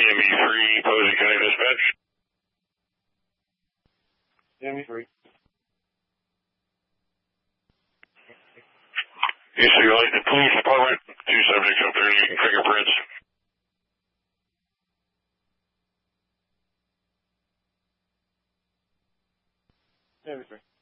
CME3, Posey County Dispatch. CME3. East City Light, the police department, 2 subjects up there needing fingerprints. CME3.